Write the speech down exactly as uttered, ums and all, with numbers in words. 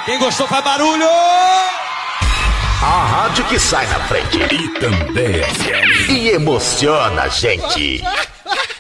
Quem gostou faz barulho! A rádio que sai na frente. E também e emociona a gente.